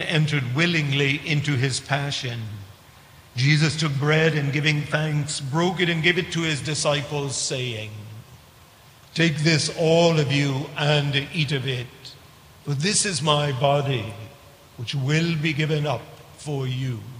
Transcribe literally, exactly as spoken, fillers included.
entered willingly into his passion. Jesus took bread and giving thanks, broke it and gave it to his disciples, saying, "Take this, all of you, and eat of it, for this is my body, which will be given up for you."